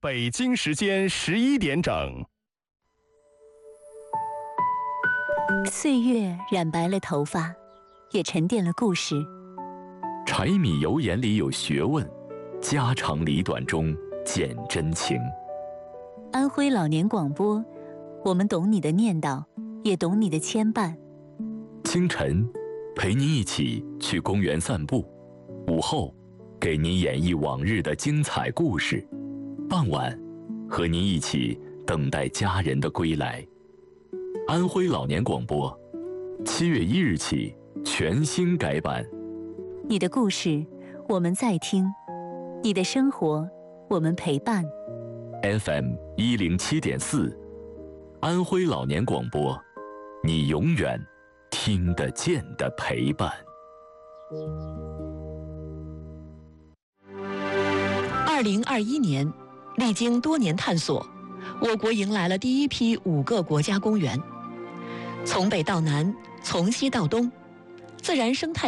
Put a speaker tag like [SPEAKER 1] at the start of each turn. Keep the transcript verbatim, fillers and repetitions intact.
[SPEAKER 1] 北京时间十一点整。
[SPEAKER 2] 岁月染白了头发，也沉淀了故事。
[SPEAKER 3] 柴米油盐里有学问，家长里短中见真情。
[SPEAKER 2] 安徽老年广播，我们懂你的念叨，也懂你的牵绊。
[SPEAKER 3] 清晨，陪您一起去公园散步；午后，给您演绎往日的精彩故事；傍晚，和您一起等待家人的归来。安徽老年广播，七月一日起全新改版。
[SPEAKER 2] 你的故事，我们在听；你的生活，我们陪伴。
[SPEAKER 3] F M 一零七点四，安徽老年广播，你永远听得见的陪伴。
[SPEAKER 4] 二零二一年，历经多年探索，我国迎来了第一批五个国家公园。从北到南，从西到东，自然生态